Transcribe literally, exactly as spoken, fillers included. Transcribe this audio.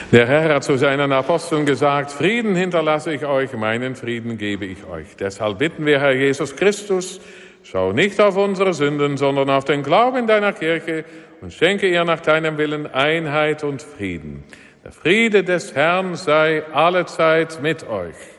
Der Herr hat zu seinen Aposteln gesagt, Frieden hinterlasse ich euch, meinen Frieden gebe ich euch. Deshalb bitten wir, Herr Jesus Christus, schau nicht auf unsere Sünden, sondern auf den Glauben deiner Kirche und schenke ihr nach deinem Willen Einheit und Frieden. Der Friede des Herrn sei allezeit mit euch.